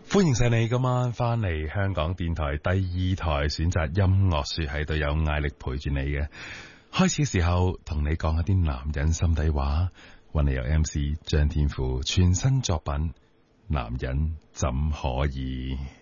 歡迎晒你今晚翻嚟香港電台第二台選擇音樂樹，喺度有艾力陪住你嘅。開始嘅時候同你講一啲男人心底話，搵嚟有 MC 張天賦全新作品《男人怎可以》。